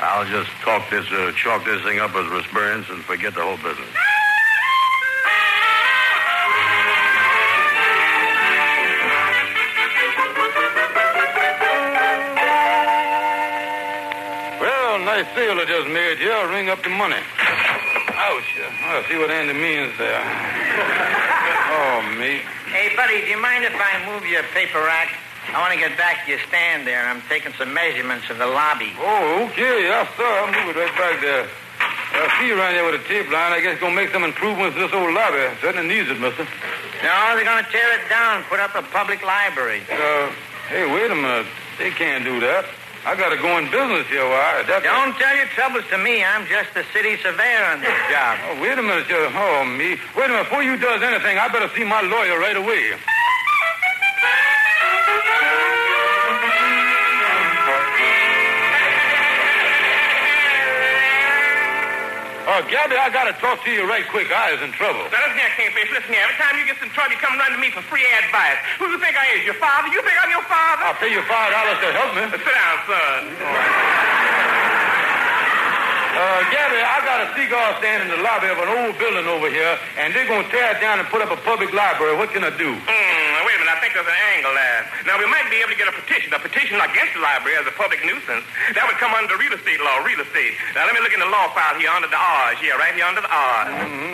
I'll just chalk this thing up as experience and forget the whole business. Well, nice sale I just made here. I'll ring up the money. Ouch. I'll see what Andy means there. Oh, me. Hey, buddy, do you mind if I move your paper rack? I want to get back to your stand there. I'm taking some measurements of the lobby. Oh, okay. Yes, sir. I'll move it right back there. I see you around there with a tape line. I guess going to make some improvements to this old lobby. Certainly needs it, mister. No, they're going to tear it down and put up a public library. Hey, wait a minute. They can't do that. I got to go in business here. Don't tell your troubles to me. I'm just the city surveyor on this job. Oh, wait a minute, sir. Oh, me. Wait a minute. Before you does anything, I better see my lawyer right away. Gabby, I got to talk to you right quick. I is in trouble. Now, listen here, Kingfish. Listen here. Every time you get in trouble, you come running to me for free advice. Who do you think I is? Your father? You think I'm your father? I'll pay you $5 to help me. Sit down, son. Gabby, I got a cigar stand in the lobby of an old building over here, and they're going to tear it down and put up a public library. What can I do? Wait a minute. I think there's an angle there. Now, we might be able to get a petition against the library as a public nuisance. That would come under real estate law, Now, let me look in the law file here under the R's. Yeah, right here under the R's.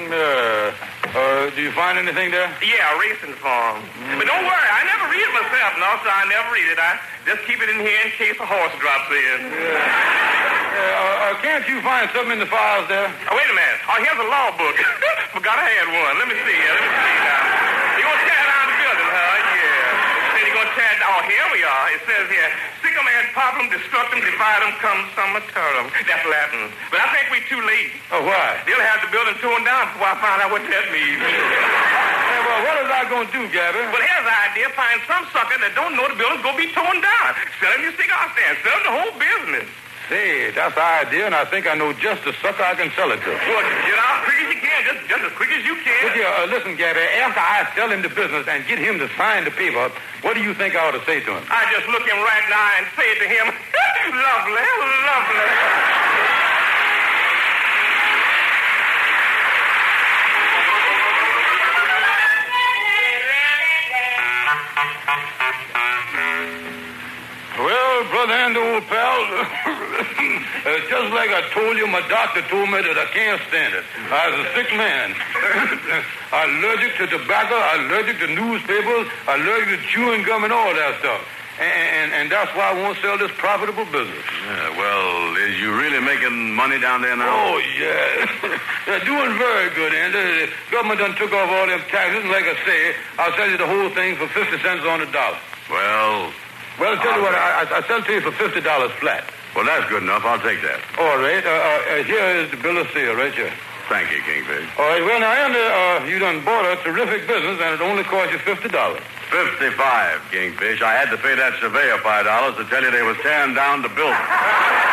Do you find anything there? Yeah, a racing form. But don't worry, I never read it myself, no, so I never read it. I just keep it in here in case a horse drops in. Can't you find something in the files there? Oh, wait a minute. Oh, here's a law book. Forgot I had one. Let me see here. You going to tear down the building, huh? Yeah. Said you're going to tear down. Oh, here we are. It says here, sic 'em and pop 'em, destruct 'em, divide 'em, come summatorium. That's Latin. But I think we're too late. Oh, why? They'll have the building torn down before I find out what that means. Hey, well, what is I going to do, Gabby? Well, here's the idea. Find some sucker that don't know the building's going to be torn down. Sell him your cigar stand. Sell him the whole business. Say, that's the idea, and I think I know just the sucker I can sell it to. Well, get out as quick as you can, just as quick as you can. Look here, listen, Gabby, after I sell him the business and get him to sign the paper, what do you think I ought to say to him? I just look him right now and say to him, lovely, lovely. Well, brother and old pal, just like I told you, my doctor told me that I can't stand it. I was a sick man. I'm allergic to tobacco, I'm allergic to newspapers, I'm allergic to chewing gum and all that stuff. And that's why I won't sell this profitable business. Yeah, well, is you really making money down there now? Oh, yeah. They're doing very good, Andy. The government done took off all them taxes, and like I say, I'll sell you the whole thing for 50 cents on the dollar. Well, I'll tell you what, I sell to you for $50 flat. Well, that's good enough. I'll take that. All right. Here is the bill of sale right here. Thank you, Kingfish. All right. Well, now, Andy, you done bought a terrific business, and it only cost you $50. 55, Kingfish. I had to pay that surveyor $5 to tell you they was tearing down the building.